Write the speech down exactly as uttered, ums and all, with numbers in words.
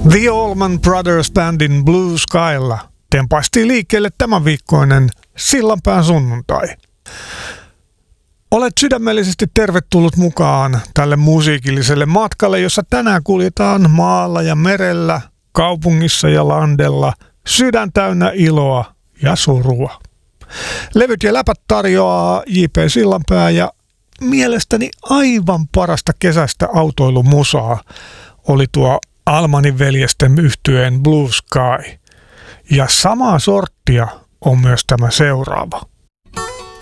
The Allman Brothers Bandin Blue Skylla tempaistiin liikkeelle tämän viikkoinen Sillanpään sunnuntai. Olet sydämellisesti tervetullut mukaan tälle musiikilliselle matkalle, jossa tänään kuljetaan maalla ja merellä, kaupungissa ja landella, sydän täynnä iloa ja surua. Levyt ja läpät tarjoaa J P Sillanpää ja mielestäni aivan parasta kesästä autoilumusaa oli tuo Allmanin veljesten yhtyeen Blue Sky. Ja samaa sorttia on myös tämä seuraava.